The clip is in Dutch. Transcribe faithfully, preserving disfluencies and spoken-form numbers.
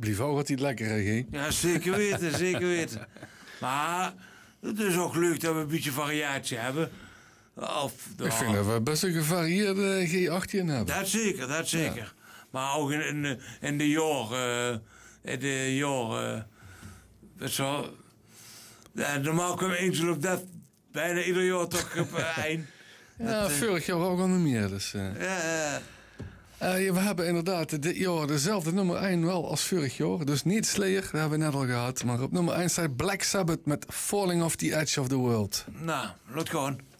Blijf ook altijd lekker, hè? Ja, zeker weten, zeker weten. Maar het is ook leuk dat we een beetje variatie hebben. Of, Ik vind dat we best een gevarieerde G achttien hebben. Dat zeker, dat zeker. Ja. Maar ook in, in, in de jaren... In de jaren... Zo... Ja, normaal kwam Angel op dat bijna ieder jaar toch op eind. Ja, dat, vorig jaar ook al nog meer. Dus, uh. Ja, uh, ja, we hebben inderdaad dit jaar dezelfde nummer één wel als vorig jaar. Dus niet Slayer, dat hebben we net al gehad. Maar op nummer één staat Black Sabbath met Falling Off the Edge of the World. Nou, laat gaan.